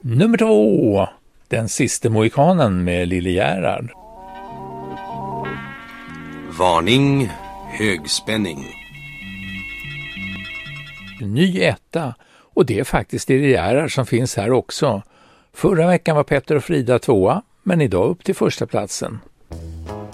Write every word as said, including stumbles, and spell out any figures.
Nummer två, Den sista mohikanen med Lille Gerhard. Varning, högspänning. Ny etta, och det är faktiskt Lille Gerhard som finns här också. Förra veckan var Petter och Frida tvåa, men idag upp till första platsen.